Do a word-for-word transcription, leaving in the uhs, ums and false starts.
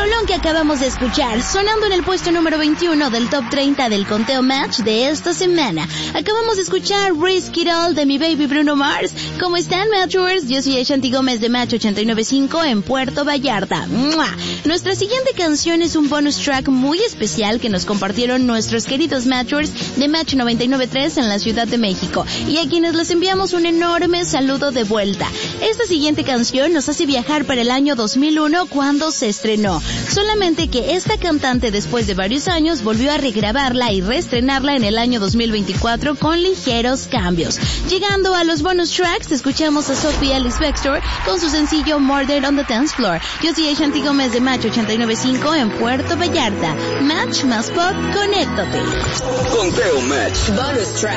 rolón que acabamos de escuchar, sonando en el puesto número veintiuno del top treinta del conteo Match de esta semana. Acabamos de escuchar Risk It All de mi baby Bruno Mars. ¿Cómo están, Matchers? Yo soy Ashanti Gómez de Match ochenta y nueve punto cinco en Puerto Vallarta. ¡Mua! Nuestra siguiente canción es un bonus track muy especial que nos compartieron nuestros queridos Matchers de Match noventa y nueve punto tres en la Ciudad de México, y a quienes les enviamos un enorme saludo de vuelta. Esta siguiente canción nos hace viajar para el año dos mil uno, cuando se estrenó. Solamente que esta cantante, después de varios años, volvió a regrabarla y reestrenarla en el año dos mil veinticuatro con ligeros cambios. Llegando a los bonus tracks, escuchamos a Sophie Ellis Bextor con su sencillo Murder on the Dance Floor. Yo soy Ashanti Gómez de Match ochenta y nueve punto cinco en Puerto Vallarta. Match más pop, conéctate. Conteo Match. Bonus track.